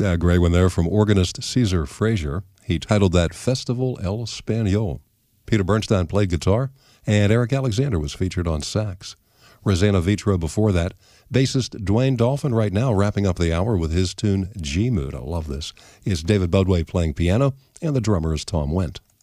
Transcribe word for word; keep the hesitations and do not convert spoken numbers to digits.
Uh, great one there from organist Caesar Frazier. He titled that Festival El Español. Peter Bernstein played guitar, and Eric Alexander was featured on sax. Rosanna Vitro before that. Bassist Dwayne Dolphin right now wrapping up the hour with his tune G-Mood. I love this. It's David Budway playing piano, and the drummer is Tom Wendt.